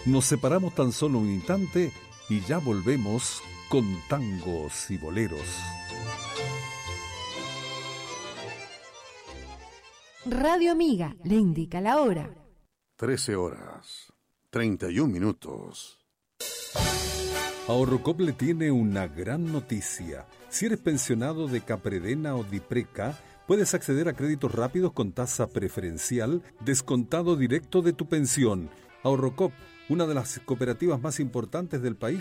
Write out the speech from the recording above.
Nos separamos tan solo un instante y ya volvemos con tangos y boleros. Radio Amiga le indica la hora. 13:31. Ahorrocop le tiene una gran noticia. Si eres pensionado de Capredena o Dipreca, puedes acceder a créditos rápidos con tasa preferencial, descontado directo de tu pensión. Ahorrocop, una de las cooperativas más importantes del país,